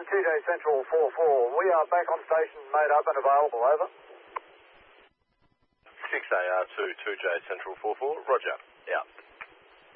2J Central 4-4. We are back on station, made up and available, over. 6AR2, 2J Central 4-4, roger, out.